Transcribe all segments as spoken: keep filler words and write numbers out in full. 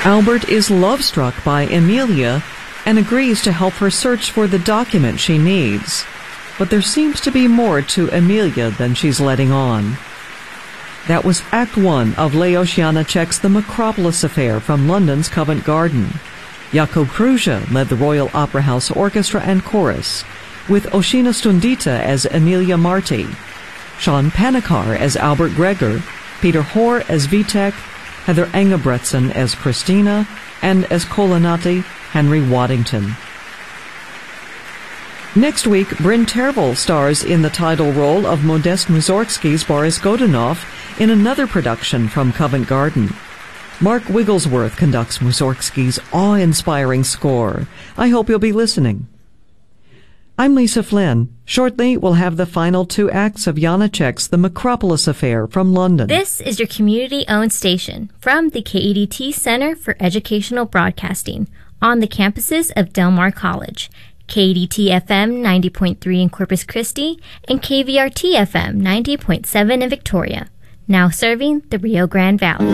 Albert is love-struck by Emilia and agrees to help her search for the document she needs. But there seems to be more to Emilia than she's letting on. That was Act One of Leos Janáček's The Macropolis Affair from London's Covent Garden. Jakub Kruja led the Royal Opera House Orchestra and Chorus, with Oshina Stundita as Emilia Marti, Sean Panikar as Albert Gregor, Peter Hoare as Vitek, Heather Engebretsen as Christina, and as Kolanati, Henry Waddington. Next week, Bryn Tervel stars in the title role of Modest Mussorgsky's Boris Godunov in another production from Covent Garden. Mark Wigglesworth conducts Mussorgsky's awe-inspiring score. I hope you'll be listening. I'm Lisa Flynn. Shortly, we'll have the final two acts of Janáček's The Macropolis Affair from London. This is your community-owned station from the K E D T Center for Educational Broadcasting on the campuses of Del Mar College, K E D T F M ninety point three in Corpus Christi and K V R T F M ninety point seven in Victoria, now serving the Rio Grande Valley.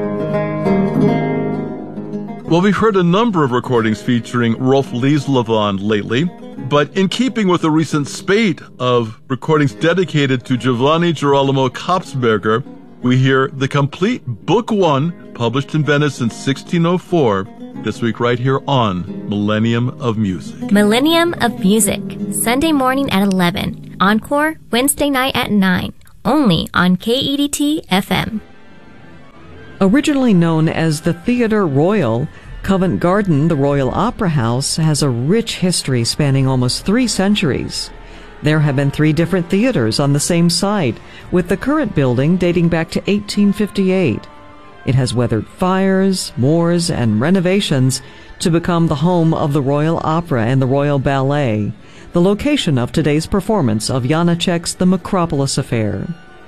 Well, we've heard a number of recordings featuring Rolf Lieslevon lately, but in keeping with the recent spate of recordings dedicated to Giovanni Girolamo Kopsberger, we hear the complete Book One, published in Venice in sixteen oh four, this week right here on Millennium of Music. Millennium of Music, Sunday morning at eleven, encore Wednesday night at nine, only on K E D T F M. Originally known as the Theatre Royal, Covent Garden, the Royal Opera House, has a rich history spanning almost three centuries. There have been three different theaters on the same site, with the current building dating back to eighteen fifty-eight. It has weathered fires, wars, and renovations to become the home of the Royal Opera and the Royal Ballet, the location of today's performance of Janáček's The Macropolis Affair.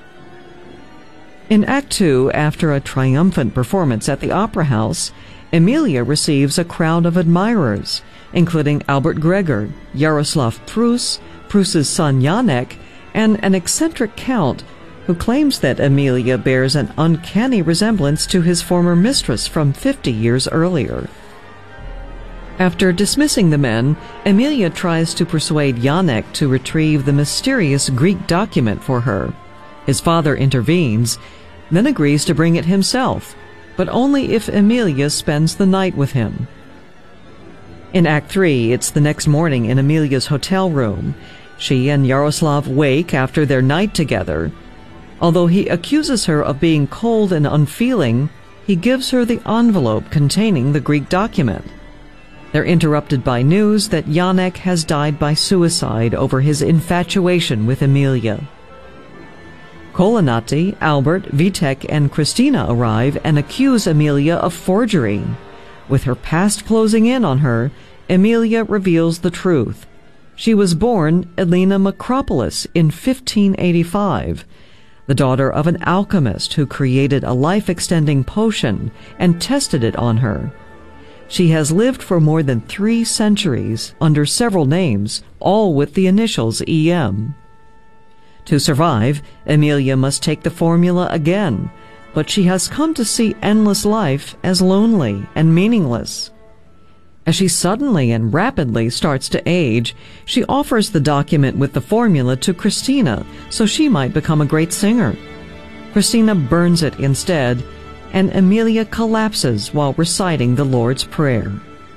In Act Two, after a triumphant performance at the Opera House, Emilia receives a crowd of admirers, including Albert Gregor, Jaroslav Prus, Prus's son Janek, and an eccentric count who claims that Emilia bears an uncanny resemblance to his former mistress from fifty years earlier. After dismissing the men, Emilia tries to persuade Janek to retrieve the mysterious Greek document for her. His father intervenes, then agrees to bring it himself, but only if Emilia spends the night with him. In Act Three, it's the next morning in Emilia's hotel room. She and Jaroslav wake after their night together. Although he accuses her of being cold and unfeeling, he gives her the envelope containing the Greek document. They're interrupted by news that Janek has died by suicide over his infatuation with Emilia. Kolanati, Albert, Vitek, and Christina arrive and accuse Emilia of forgery. With her past closing in on her, Emilia reveals the truth. She was born Elena Macropolis in fifteen eighty-five, the daughter of an alchemist who created a life-extending potion and tested it on her. She has lived for more than three centuries under several names, all with the initials E M. To survive, Emilia must take the formula again, but she has come to see endless life as lonely and meaningless. As she suddenly and rapidly starts to age, she offers the document with the formula to Christina so she might become a great singer. Christina burns it instead, and Emilia collapses while reciting the Lord's Prayer.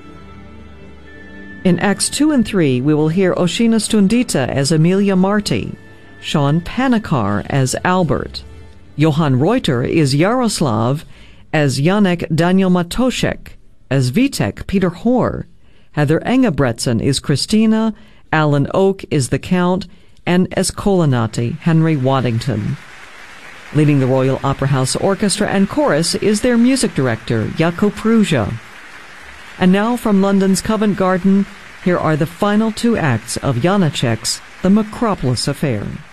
In Acts two and three, we will hear Oshina Stundita as Emilia Marti, Sean Panikar as Albert, Johann Reuter is Jaroslav, as Janek Daniel Matoszek, as Vitek Peter Hoare, Heather Engebretsen is Christina, Alan Oak is the Count, and as Kolanati, Henry Waddington. Leading the Royal Opera House Orchestra and Chorus is their music director, Jakub Kruja. And now from London's Covent Garden, here are the final two acts of Janáček's The Macropolis Affair.